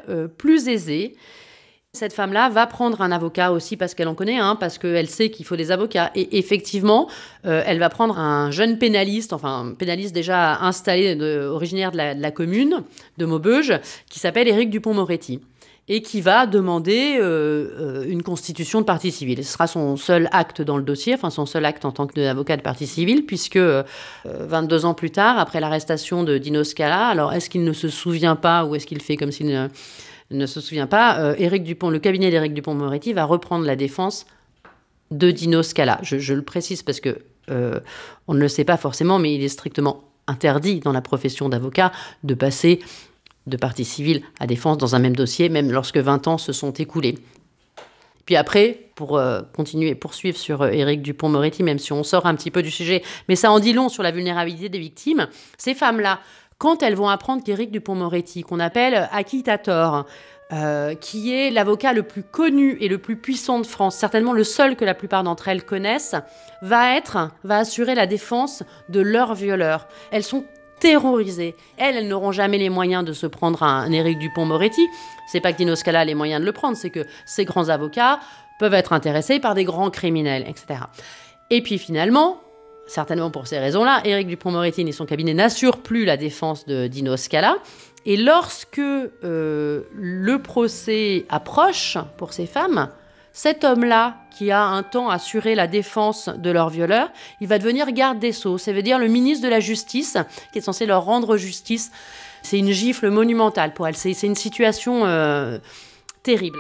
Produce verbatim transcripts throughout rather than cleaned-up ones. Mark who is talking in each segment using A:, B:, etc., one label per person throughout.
A: euh, plus aisée. Cette femme-là va prendre un avocat aussi parce qu'elle en connaît un, parce qu'elle sait qu'il faut des avocats. Et effectivement, euh, elle va prendre un jeune pénaliste, enfin un pénaliste déjà installé, de, originaire de la, de la commune de Maubeuge, qui s'appelle Éric Dupond-Moretti, et qui va demander euh, une constitution de partie civile. Ce sera son seul acte dans le dossier, enfin son seul acte en tant qu'avocat de partie civile, puisque euh, vingt-deux ans plus tard, après l'arrestation de Dino Scala, alors est-ce qu'il ne se souvient pas ou est-ce qu'il fait comme s'il ne... ne se souvient pas, euh, Éric Dupond, le cabinet d'Éric Dupond-Moretti va reprendre la défense de Dino Scala. Je, je le précise parce que euh, on ne le sait pas forcément, mais il est strictement interdit dans la profession d'avocat de passer de partie civile à défense dans un même dossier, même lorsque vingt ans se sont écoulés. Puis après, pour euh, continuer et poursuivre sur euh, Éric Dupond-Moretti, même si on sort un petit peu du sujet, mais ça en dit long sur la vulnérabilité des victimes, ces femmes-là, quand elles vont apprendre qu'Éric Dupond-Moretti, qu'on appelle acquittator, euh, qui est l'avocat le plus connu et le plus puissant de France, certainement le seul que la plupart d'entre elles connaissent, va être, va assurer la défense de leurs violeurs. Elles sont terrorisées. Elles, elles n'auront jamais les moyens de se prendre un, un Éric Dupond-Moretti. C'est pas que Dino Scala a les moyens de le prendre, c'est que ces grands avocats peuvent être intéressés par des grands criminels, et cetera. Et puis finalement, certainement pour ces raisons-là, Éric Dupond-Moretti et son cabinet n'assurent plus la défense de Dino Scala. Et lorsque euh, le procès approche pour ces femmes, cet homme-là, qui a un temps assuré la défense de leur violeur, il va devenir garde des Sceaux. Ça veut dire le ministre de la Justice, qui est censé leur rendre justice. C'est une gifle monumentale pour elle. C'est, c'est une situation euh, terrible.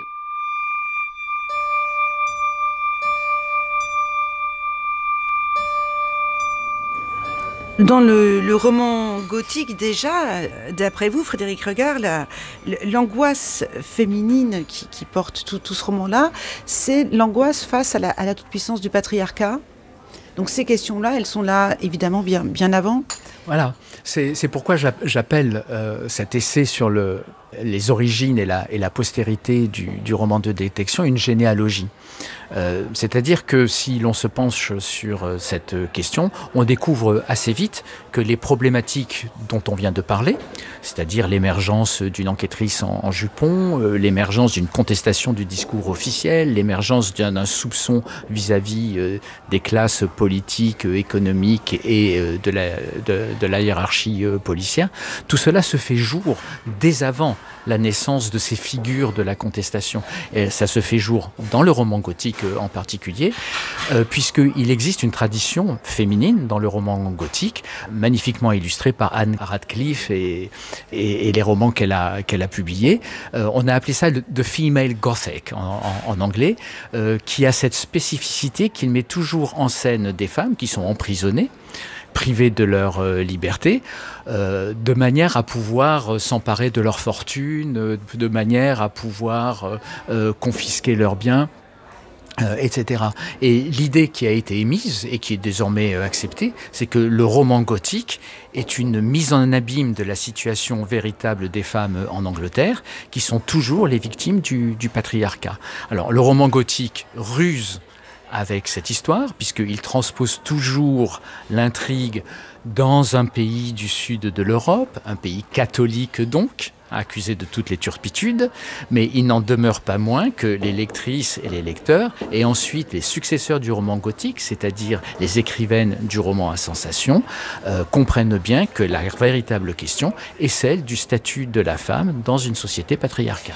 B: Dans le, le roman gothique, déjà, d'après vous, Frédéric Regard, la, l'angoisse féminine qui, qui porte tout, tout ce roman-là, c'est l'angoisse face à la, à la toute-puissance du patriarcat. Donc ces questions-là, elles sont là, évidemment, bien, bien avant.
C: Voilà, c'est, c'est pourquoi j'appelle euh, cet essai sur le, les origines et la, et la postérité du, du roman de détection une généalogie. Euh, c'est-à-dire que si l'on se penche sur euh, cette question, on découvre assez vite que les problématiques dont on vient de parler, c'est-à-dire l'émergence d'une enquêtrice en, en jupon, euh, l'émergence d'une contestation du discours officiel, l'émergence d'un, d'un soupçon vis-à-vis euh, des classes politiques, euh, économiques et euh, de, la, de, de la hiérarchie euh, policière, tout cela se fait jour dès avant la naissance de ces figures de la contestation. Et ça se fait jour dans le roman gothique en particulier, euh, puisqu'il existe une tradition féminine dans le roman gothique, magnifiquement illustrée par Anne Radcliffe et, et, et les romans qu'elle a, qu'elle a publiés. Euh, on a appelé ça le the female gothic en, en, en anglais, euh, qui a cette spécificité qu'il met toujours en scène des femmes qui sont emprisonnées, privées de leur euh, liberté, euh, de manière à pouvoir euh, s'emparer de leur fortune, euh, de manière à pouvoir euh, euh, confisquer leurs biens, euh, et cetera. Et l'idée qui a été émise et qui est désormais euh, acceptée, c'est que le roman gothique est une mise en abîme de la situation véritable des femmes en Angleterre, qui sont toujours les victimes du, du patriarcat. Alors, le roman gothique ruse avec cette histoire, puisqu'il transpose toujours l'intrigue dans un pays du sud de l'Europe, un pays catholique donc, accusé de toutes les turpitudes, mais il n'en demeure pas moins que les lectrices et les lecteurs, et ensuite les successeurs du roman gothique, c'est-à-dire les écrivaines du roman à sensation, euh, comprennent bien que la véritable question est celle du statut de la femme dans une société patriarcale.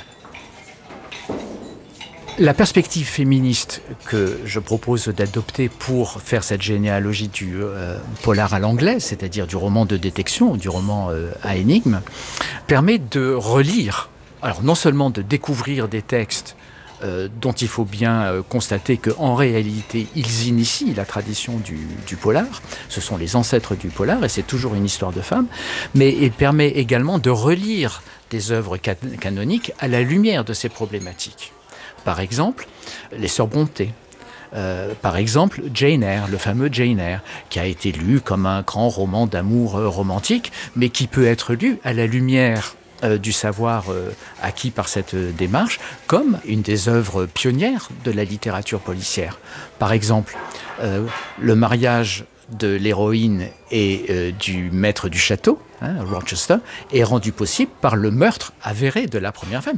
C: La perspective féministe que je propose d'adopter pour faire cette généalogie du euh, polar à l'anglais, c'est-à-dire du roman de détection, du roman euh, à énigme, permet de relire, alors non seulement de découvrir des textes euh, dont il faut bien euh, constater qu'en réalité, ils initient la tradition du, du polar, ce sont les ancêtres du polar et c'est toujours une histoire de femme, mais il permet également de relire des œuvres can- canoniques à la lumière de ces problématiques. Par exemple, les Sœurs Brontë. Euh, par exemple, Jane Eyre, le fameux Jane Eyre, qui a été lu comme un grand roman d'amour euh, romantique, mais qui peut être lu à la lumière euh, du savoir euh, acquis par cette euh, démarche, comme une des œuvres pionnières de la littérature policière. Par exemple, euh, le mariage de l'héroïne et euh, du maître du château, hein, Rochester, est rendu possible par le meurtre avéré de la première femme.